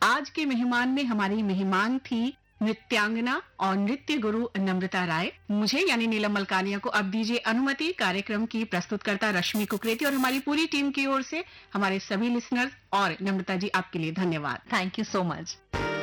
आज के मेहमान में हमारी मेहमान थी नृत्यांगना और नृत्य गुरु नम्रता राय। मुझे यानी नीलम मलकानिया को अब दीजिए अनुमति। कार्यक्रम की प्रस्तुतकर्ता रश्मि कुकरेती और हमारी पूरी टीम की ओर से हमारे सभी लिसनर्स और नम्रता जी आपके लिए धन्यवाद। Thank you so much.